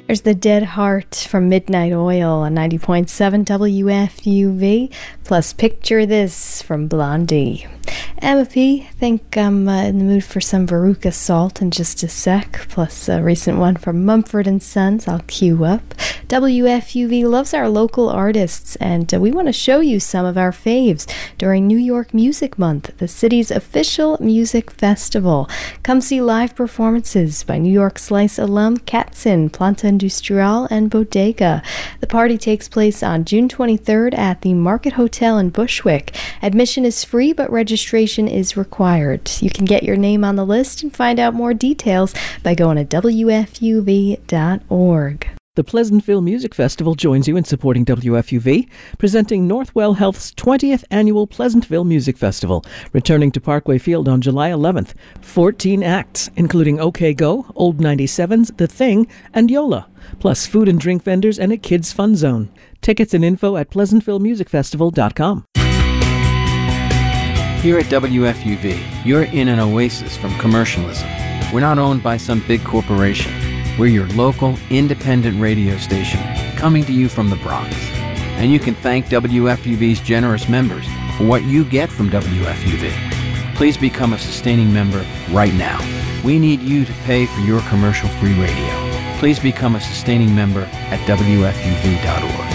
There's The Dead Heart from Midnight Oil on 90.7 WFUV, plus Picture This from Blondie. Emma P, think I'm in the mood for some Veruca Salt in just a sec, plus a recent one from Mumford & Sons I'll queue up. WFUV loves our local artists, and we want to show you some of our faves during New York Music Month, the city's official music festival. Come see live performances by New York Slice alum Katzin, Planta Industrial, and Bodega. The party takes place on June 23rd at the Market Hotel in Bushwick. Admission is free, but registration is required. You can get your name on the list and find out more details by going to WFUV.org. The Pleasantville Music Festival joins you in supporting WFUV, presenting Northwell Health's 20th Annual Pleasantville Music Festival, returning to Parkway Field on July 11th. 14 acts, including OK Go, Old 97s, The Thing, and Yola, plus food and drink vendors and a kids' fun zone. Tickets and info at PleasantvilleMusicFestival.com. Here at WFUV, you're in an oasis from commercialism. We're not owned by some big corporation. We're your local, independent radio station, coming to you from the Bronx. And you can thank WFUV's generous members for what you get from WFUV. Please become a sustaining member right now. We need you to pay for your commercial-free radio. Please become a sustaining member at WFUV.org.